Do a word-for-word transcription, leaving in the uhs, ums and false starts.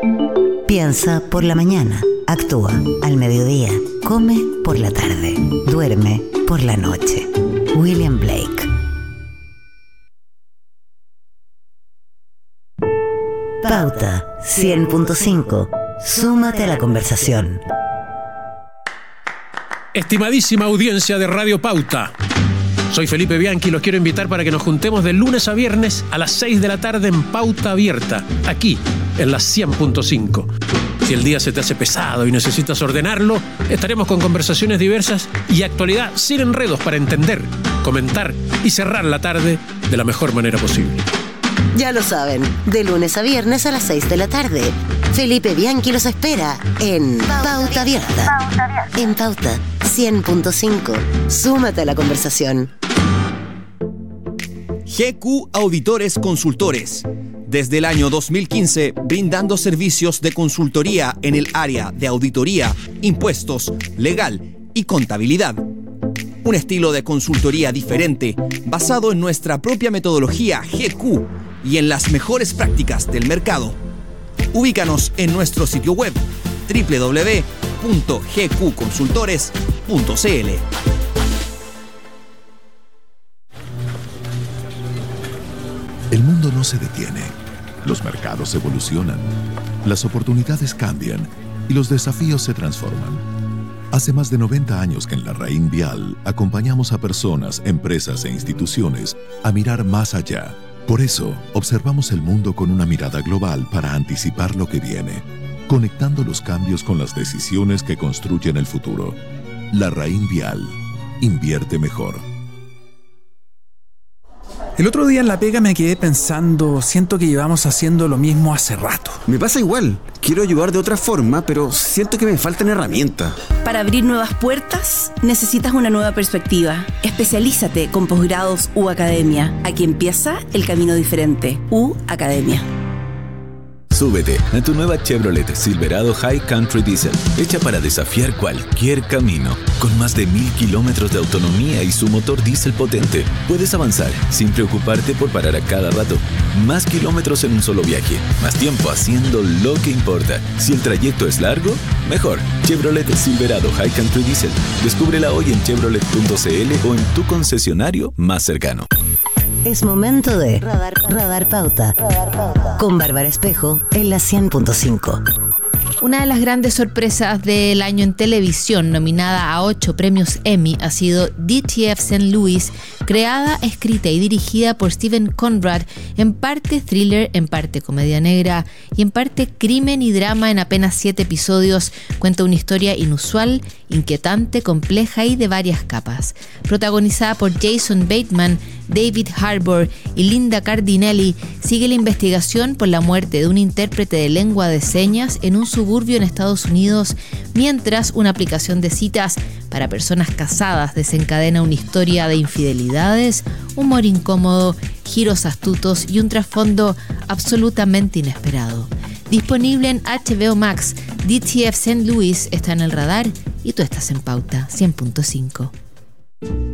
Piensa por la mañana, actúa al mediodía, come por la tarde, duerme por la noche. William Blake. Pauta cien punto cinco. Súmate a la conversación. Estimadísima audiencia de Radio Pauta, soy Felipe Bianchi y los quiero invitar para que nos juntemos de lunes a viernes a las seis de la tarde en Pauta Abierta, aquí en la cien punto cinco. Si el día se te hace pesado y necesitas ordenarlo, estaremos con conversaciones diversas y actualidad sin enredos para entender, comentar y cerrar la tarde de la mejor manera posible. Ya lo saben, de lunes a viernes a las seis de la tarde. Felipe Bianchi los espera en Pauta Abierta. Pauta Abierta. En Pauta cien punto cinco. Súmate a la conversación. G Q Auditores Consultores. Desde el año dos mil quince, brindando servicios de consultoría en el área de auditoría, impuestos, legal y contabilidad. Un estilo de consultoría diferente, basado en nuestra propia metodología G Q y en las mejores prácticas del mercado. Ubícanos en nuestro sitio web doble u doble u doble u punto g q consultores punto c l. El mundo no se detiene. Los mercados evolucionan, las oportunidades cambian y los desafíos se transforman. Hace más de noventa años que en la Raín Vial acompañamos a personas, empresas e instituciones a mirar más allá. Por eso, observamos el mundo con una mirada global para anticipar lo que viene, conectando los cambios con las decisiones que construyen el futuro. La Raín Vial. Invierte mejor. El otro día en la pega me quedé pensando, siento que llevamos haciendo lo mismo hace rato. Me pasa igual, quiero ayudar de otra forma, pero siento que me faltan herramientas. Para abrir nuevas puertas, necesitas una nueva perspectiva. Especialízate con posgrados U Academia. Aquí empieza el camino diferente. U Academia. Súbete a tu nueva Chevrolet Silverado High Country Diesel, hecha para desafiar cualquier camino. Con más de mil kilómetros de autonomía y su motor diésel potente, puedes avanzar sin preocuparte por parar a cada rato. Más kilómetros en un solo viaje, más tiempo haciendo lo que importa. Si el trayecto es largo, mejor. Chevrolet Silverado High Country Diesel. Descúbrela hoy en chevrolet punto c l o en tu concesionario más cercano. Es momento de Radar, Radar Pauta, Radar Pauta con Bárbara Espejo en la cien punto cinco. Una de las grandes sorpresas del año en televisión, nominada a ocho premios Emmy, ha sido D T F Saint Louis, creada, escrita y dirigida por Stephen Conrad, en parte thriller, en parte comedia negra y en parte crimen y drama. En apenas siete episodios cuenta una historia inusual, inquietante, compleja y de varias capas. Protagonizada por Jason Bateman, David Harbour y Linda Cardinelli, sigue la investigación por la muerte de un intérprete de lengua de señas en un suburbio en Estados Unidos, mientras una aplicación de citas para personas casadas desencadena una historia de infidelidades, humor incómodo, giros astutos y un trasfondo absolutamente inesperado. Disponible en H B O Max, D T F Saint Louis está en el radar y tú estás en Pauta cien punto cinco.